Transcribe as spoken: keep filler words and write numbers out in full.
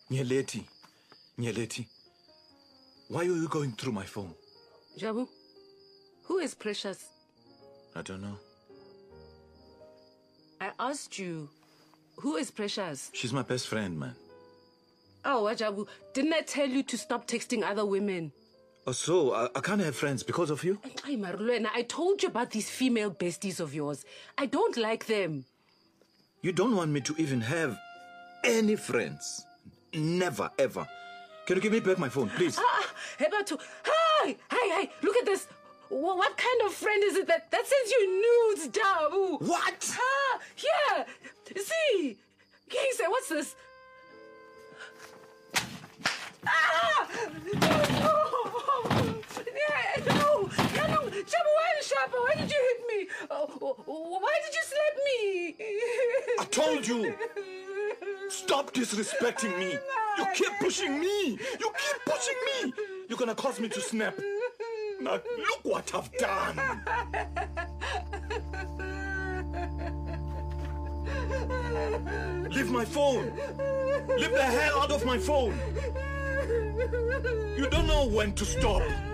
Nyeleti, Nyeleti, why are you going through my phone? Jabu, who is Precious? I don't know. I asked you, who is Precious? She's my best friend, man. Oh, Jabu, didn't I tell you to stop texting other women? Oh, so I, I can't have friends because of you? Ay, Marulena, I told you about these female besties of yours. I don't like them. You don't want me to even have any friends? Never, ever. Can you give me back my phone, please? Ah, Hebatu. Hi, hi, hi, look at this. Wh- What kind of friend is it that, that sends you nudes, Jabu? What? Ah, here. See. Kingsley, what's this? Ah! No! Yeah, no! Yeah, no! Jabu, why the sharper? Why did you hit me? Oh, why did you slap me? I told you! Stop disrespecting me! You keep pushing me! You keep pushing me! You're gonna cause me to snap. Now, look what I've done! Leave my phone! Leave the hell out of my phone! You don't know when to stop!